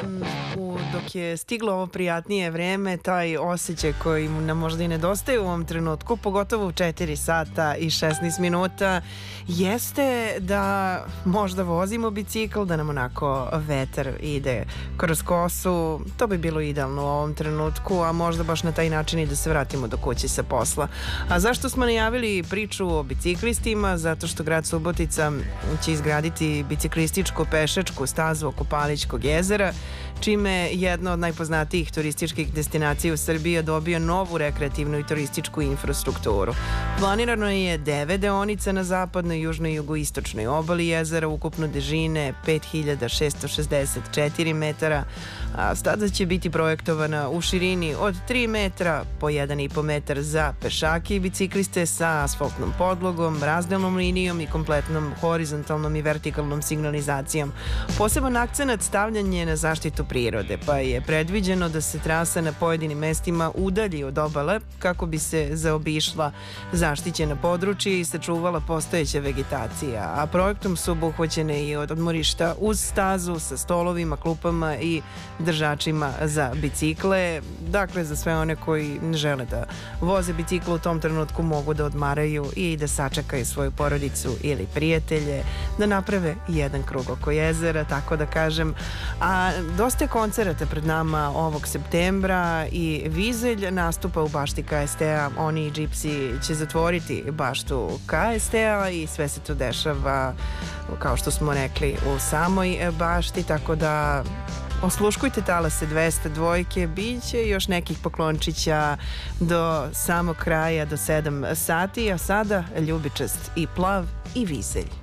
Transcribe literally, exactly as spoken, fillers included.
mm, u, dok je stiglo ovo prijatnije vreme, taj osjećaj koji nam možda i nedostaje u ovom trenutku, pogotovo u četiri sata i šesnaest minuta, jeste da možda vozimo bicikl, da nam onako vetar ide kroz kosu. To bi bilo idealno u ovom trenutku, a možda baš na taj način i da se vratimo do kuće sa posla. A zašto smo najavili priču o biciklistima? Zato što grad Subotica će izgraditi biciklističku pešačku stazu oko Palićkog jezera, čime jedna od najpoznatijih turističkih destinacija u Srbiji dobio novu rekreativnu i turističku infrastrukturu. Planirano je devet deonica na zapadnoj, južnoj i jugoistočnoj obali jezera, ukupno dužine pet hiljada šesto šezdeset četiri metara, a staza će biti projektovana u širini od tri metra po jedan i po metar za pešake i bicikliste sa asfaltnom podlogom, razdelnom linijom i kompletnom horizontalnom i vertikalnom signalizacijom. Poseban akcenat stavljan je na zaštitu prirode, pa je predviđeno da se trasa na pojedinim mestima udalji od obale kako bi se zaobišla zaštićena područja i sačuvala postojeća vegetacija, a projektom su obuhvaćene i od odmorišta uz stazu sa stolovima, klupama i držačima za bicikle. Dakle, za sve one koji ne žele da voze bicikl u tom trenutku mogu da odmaraju i da sačekaju svoju porodicu ili prijatelje, da naprave jedan krug oko jezera, tako da kažem. A dosta je koncerata pred nama ovog septembra i Vizelj nastupa u bašti K S T-a. Oni i Gypsy će zatvoriti baštu K S T-a i sve se to dešava, kao što smo rekli, u samoj bašti, tako da osluškujte talase dvesta dvojke, bit će još nekih poklončića do samog kraja, do sedam sati, a sada Ljubičast i Plav i Vizelj.